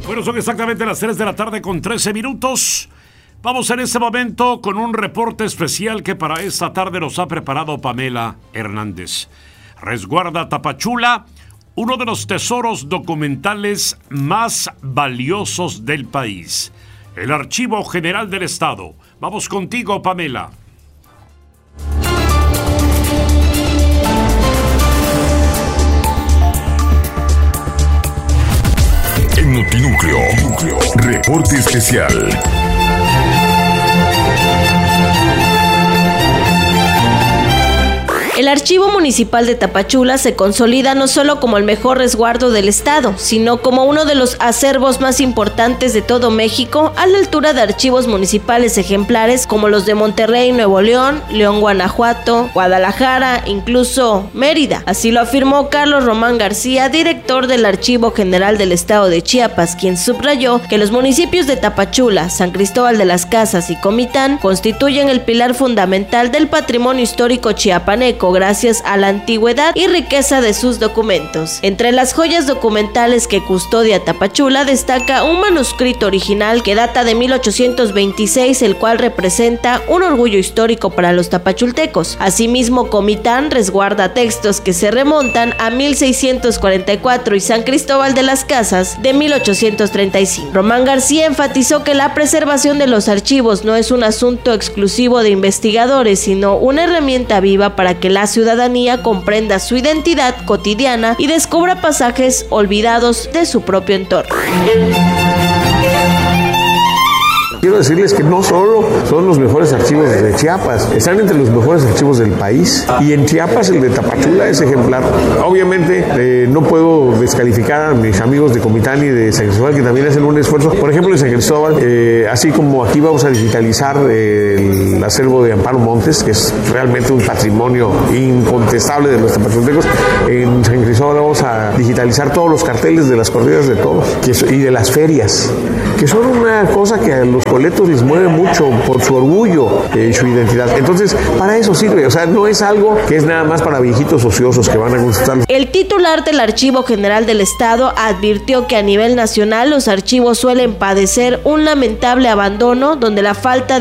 Bueno, son exactamente las 3 de la tarde con 13 minutos. Vamos en este momento con un reporte especial que para esta tarde nos ha preparado Pamela Hernández. Resguarda Tapachula, uno de los tesoros documentales más valiosos del país. El Archivo General del Estado. Vamos contigo, Pamela. En Notinúcleo, reporte especial. El Archivo Municipal de Tapachula se consolida no solo como el mejor resguardo del estado, sino como uno de los acervos más importantes de todo México, a la altura de archivos municipales ejemplares como los de Monterrey, Nuevo León, León, Guanajuato, Guadalajara, incluso Mérida. Así lo afirmó Carlos Román García, director del Archivo General del Estado de Chiapas, quien subrayó que los municipios de Tapachula, San Cristóbal de las Casas y Comitán constituyen el pilar fundamental del patrimonio histórico chiapaneco, gracias a la antigüedad y riqueza de sus documentos. Entre las joyas documentales que custodia Tapachula destaca un manuscrito original que data de 1826, el cual representa un orgullo histórico para los tapachultecos. Asimismo, Comitán resguarda textos que se remontan a 1644 y San Cristóbal de las Casas de 1835. Román García enfatizó que la preservación de los archivos no es un asunto exclusivo de investigadores, sino una herramienta viva para que la ciudadanía comprenda su identidad cotidiana y descubra pasajes olvidados de su propio entorno. Quiero decirles que no solo son los mejores archivos de Chiapas, están entre los mejores archivos del país. Y en Chiapas el de Tapachula es ejemplar. Obviamente no puedo descalificar a mis amigos de Comitán y de San Cristóbal, que también hacen un esfuerzo. Por ejemplo, en San Cristóbal, así como aquí vamos a digitalizar el acervo de Amparo Montes, que es realmente un patrimonio incontestable de los tapachultecos, en San Cristóbal vamos a digitalizar todos los carteles de las corridas de toros y de las ferias, que son una cosa que a los coletos les mueve mucho por su orgullo y su identidad. Entonces, para eso sirve. O sea, no es algo que es nada más para viejitos ociosos que van a consultarlo. El titular del Archivo General del Estado advirtió que a nivel nacional los archivos suelen padecer un lamentable abandono, donde la falta